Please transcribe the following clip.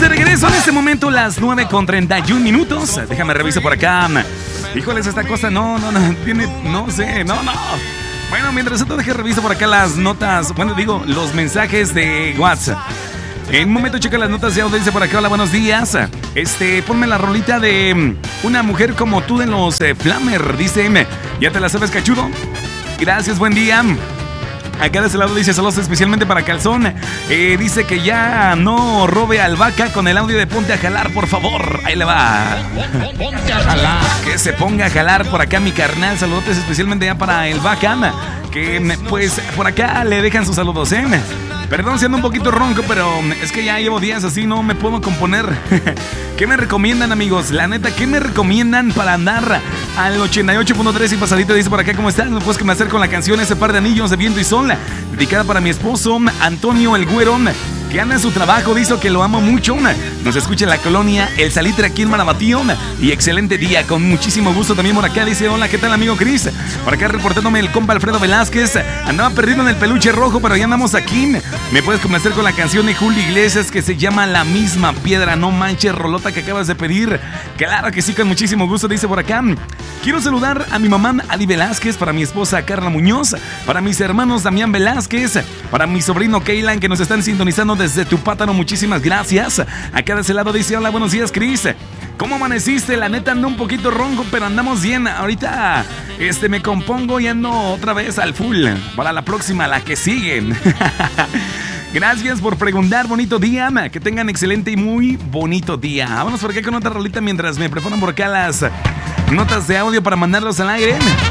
de regreso en este momento, las 9:31. Déjame revisar por acá. Híjoles, esta cosa no tiene, no sé, no. Bueno, mientras tanto, reviso por acá las notas, los mensajes de WhatsApp. En un momento checa las notas de audio, dice por acá, hola, buenos días. Ponme la rolita de Una mujer como tú de los Flammer, dice, ¿ya te la sabes, cachudo? Gracias, buen día. Acá de ese lado dice, saludos especialmente para Calzón. Dice que ya no robe al Vaca con el audio de Ponte a Jalar, por favor. Ahí le va. Ponte a jalar. Que se ponga a jalar por acá mi carnal. Saludos especialmente ya para el Vaca. Que pues por acá le dejan sus saludos, Perdón si ando un poquito ronco, pero es que ya llevo días así, no me puedo componer. ¿Qué me recomiendan, amigos? La neta, ¿qué me recomiendan para andar al 88.3 y pasadito? Dice por acá, ¿cómo estás? ¿Me puedes complacer con la canción Ese par de anillos de viento y sol? Dedicada para mi esposo, Antonio el Güerón, que anda en su trabajo, dice que lo amo mucho. Nos escucha en la colonia El Salitre aquí en Marabatío. Y excelente día, con muchísimo gusto también por acá. Dice, hola, ¿qué tal, amigo Cris? Por acá reportándome el compa Alfredo Velázquez. Andaba perdido en el peluche rojo, pero ya andamos aquí. Me puedes complacer con la canción de Julio Iglesias que se llama La Misma Piedra. No manches, rolota que acabas de pedir. Claro que sí, con muchísimo gusto, dice por acá. Quiero saludar a mi mamá Adi Velázquez, para mi esposa Carla Muñoz, para mis hermanos Damián Velázquez, para mi sobrino Keylan, que nos están sintonizando desde Tupátano. Muchísimas gracias. Acá de ese lado dice, hola, buenos días, Cris. ¿Cómo amaneciste? La neta ando un poquito ronco, pero andamos bien. Ahorita me compongo y ando otra vez al full. Para la próxima, la que siguen. Gracias por preguntar, bonito día. Que tengan excelente y muy bonito día. Vámonos por acá con otra rolita mientras me preparan por acá las notas de audio para mandarlos al aire.